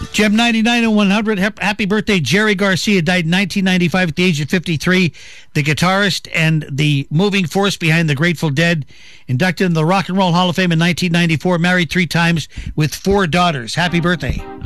Gem 99 and 100. Happy birthday, Jerry Garcia. Died in 1995 at the age of 53. The guitarist and the moving force behind the Grateful Dead. Inducted in the Rock and Roll Hall of Fame in 1994. Married 3 times with 4 daughters. Happy birthday.